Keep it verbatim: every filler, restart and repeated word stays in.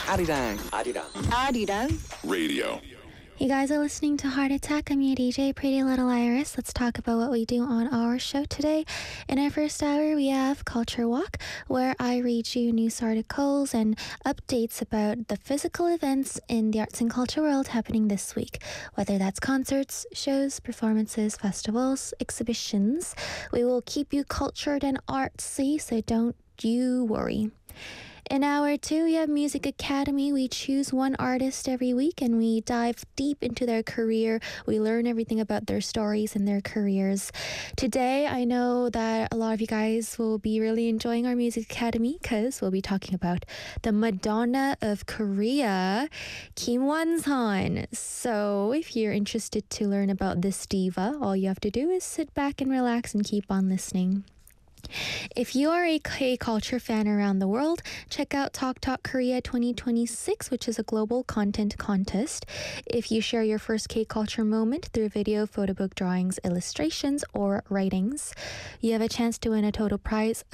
Arirang. Arirang. Arirang. Radio. You guys are listening to Heart Attack. I'm your D J, Pretty Little Iris. Let's talk about what we do on our show today. In our first hour, we have Culture Walk, where I read you news articles and updates about the physical events in the arts and culture world happening this week. Whether that's concerts, shows, performances, festivals, exhibitions, we will keep you cultured and artsy, so don't you worry. In hour two, we have Music Academy. We choose one artist every week and we dive deep into their career. We learn everything about their stories and their careers. Today, I know that a lot of you guys will be really enjoying our Music Academy because we'll be talking about the Madonna of Korea, Kim Won-sun. So if you're interested to learn about this diva, all you have to do is sit back and relax and keep on listening. If you are a K-culture fan around the world, check out Talk Talk Korea twenty twenty-six, which is a global content contest. If you share your first K-culture moment through video, photo book, drawings, illustrations, or writings, you have a chance to win a total prize